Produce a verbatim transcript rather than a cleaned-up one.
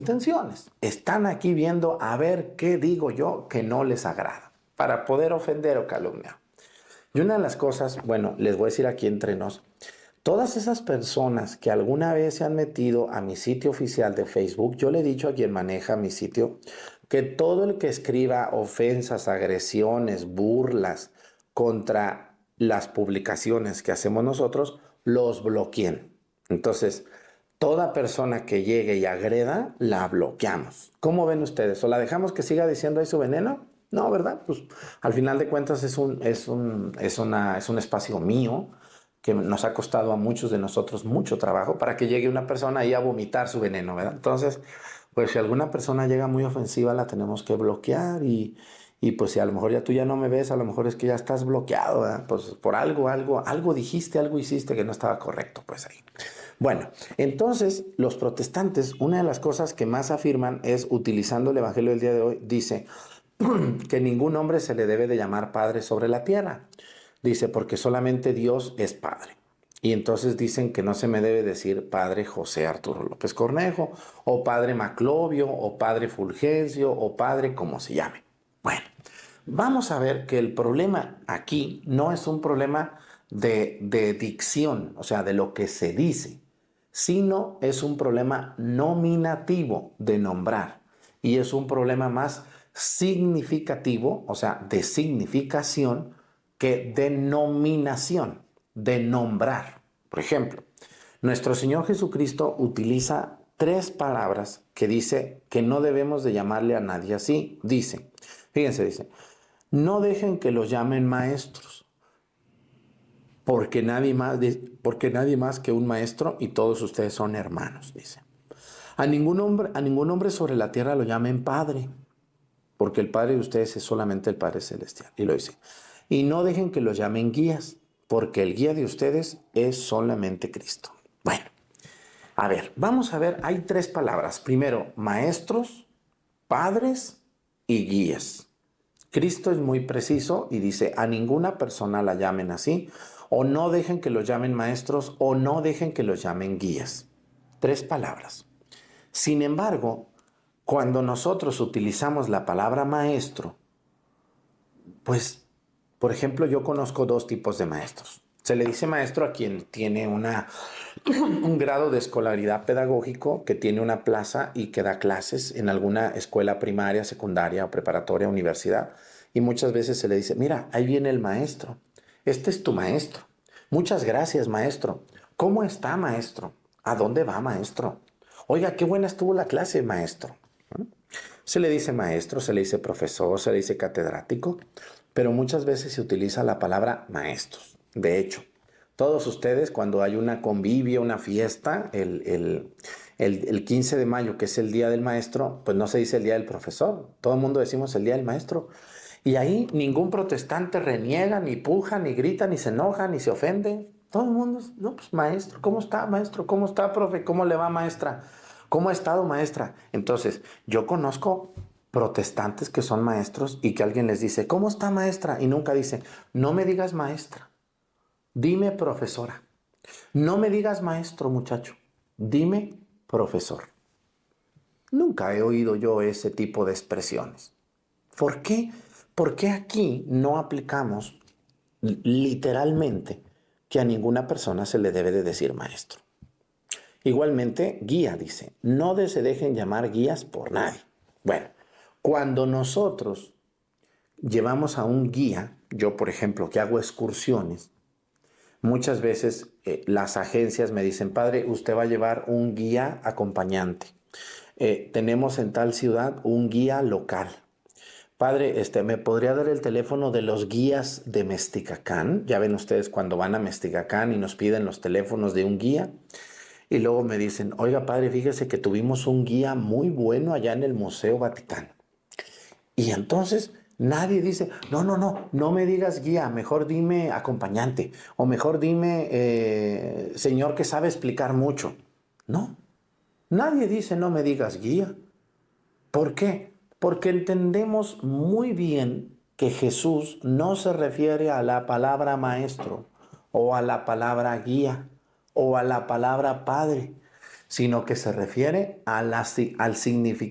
intenciones. Están aquí viendo a ver qué digo yo que no les agrada, para poder ofender o calumniar. Y una de las cosas, bueno, les voy a decir aquí entre nos, todas esas personas que alguna vez se han metido a mi sitio oficial de Facebook, yo le he dicho a quien maneja mi sitio que todo el que escriba ofensas, agresiones, burlas contra las publicaciones que hacemos nosotros, los bloqueen. Entonces, toda persona que llegue y agreda, la bloqueamos. ¿Cómo ven ustedes? ¿O la dejamos que siga diciendo ahí su veneno? No, ¿verdad? Pues al final de cuentas es un, es un, es una, es un espacio mío que nos ha costado a muchos de nosotros mucho trabajo para que llegue una persona ahí a vomitar su veneno, ¿verdad? Entonces, pues si alguna persona llega muy ofensiva, la tenemos que bloquear y, y pues si a lo mejor ya tú ya no me ves, a lo mejor es que ya estás bloqueado, ¿verdad? Pues por algo, algo, algo dijiste, algo hiciste que no estaba correcto, pues ahí. Bueno, entonces los protestantes, una de las cosas que más afirman es, utilizando el Evangelio del día de hoy, dice que ningún hombre se le debe de llamar padre sobre la tierra. Dice, porque solamente Dios es padre. Y entonces dicen que no se me debe decir padre José Arturo López Cornejo, o padre Maclovio, o padre Fulgencio, o padre como se llame. Bueno, vamos a ver que el problema aquí no es un problema de, de dicción, o sea, de lo que se dice, sino es un problema nominativo de nombrar. Y es un problema más significativo, o sea, de significación, que denominación, de nombrar. Por ejemplo, nuestro Señor Jesucristo utiliza tres palabras que dice que no debemos de llamarle a nadie así. Dice, fíjense, dice, no dejen que los llamen maestros, porque nadie más, porque nadie más que un maestro y todos ustedes son hermanos, dice. A ningún hombre, a ningún hombre sobre la tierra lo llamen padre, porque el Padre de ustedes es solamente el Padre Celestial. Y lo dice. Y no dejen que los llamen guías, porque el guía de ustedes es solamente Cristo. Bueno, a ver, vamos a ver, hay tres palabras. Primero, maestros, padres y guías. Cristo es muy preciso y dice, a ninguna persona la llamen así, o no dejen que los llamen maestros, o no dejen que los llamen guías. Tres palabras. Sin embargo, cuando nosotros utilizamos la palabra maestro, pues, por ejemplo, yo conozco dos tipos de maestros. Se le dice maestro a quien tiene una, un grado de escolaridad pedagógico, que tiene una plaza y que da clases en alguna escuela primaria, secundaria o preparatoria, universidad. Y muchas veces se le dice, mira, ahí viene el maestro. Este es tu maestro. Muchas gracias, maestro. ¿Cómo está, maestro? ¿A dónde va, maestro? Oiga, qué buena estuvo la clase, maestro. Se le dice maestro, se le dice profesor, se le dice catedrático, pero muchas veces se utiliza la palabra maestros. De hecho, todos ustedes cuando hay una convivio, una fiesta, el, el, el, el quince de mayo, que es el día del maestro, pues no se dice el día del profesor, todo el mundo decimos el día del maestro. Y ahí ningún protestante reniega, ni puja, ni grita, ni se enoja, ni se ofende. Todo el mundo, no, pues maestro, ¿cómo está, maestro? ¿Cómo está, profe? ¿Cómo le va, maestra? ¿Cómo ha estado, maestra? Entonces, yo conozco protestantes que son maestros y que alguien les dice, ¿cómo está, maestra? Y nunca dice, no me digas maestra, dime profesora. No me digas maestro, muchacho, dime profesor. Nunca he oído yo ese tipo de expresiones. ¿Por qué? ¿Por qué aquí no aplicamos literalmente que a ninguna persona se le debe de decir maestro? Igualmente, guía dice, no se dejen llamar guías por nadie. Bueno, cuando nosotros llevamos a un guía, yo por ejemplo que hago excursiones, muchas veces eh, las agencias me dicen, padre, usted va a llevar un guía acompañante. Eh, tenemos en tal ciudad un guía local. Padre, este, ¿me podría dar el teléfono de los guías de Mesticacán? Ya ven ustedes cuando van a Mesticacán y nos piden los teléfonos de un guía. Y luego me dicen, oiga padre, fíjese que tuvimos un guía muy bueno allá en el Museo Vaticano. Y entonces nadie dice, no, no, no, no me digas guía, mejor dime acompañante, o mejor dime eh, señor que sabe explicar mucho. No, nadie dice no me digas guía. ¿Por qué? Porque entendemos muy bien que Jesús no se refiere a la palabra maestro, o a la palabra guía, o a la palabra padre, sino que se refiere a la, al significado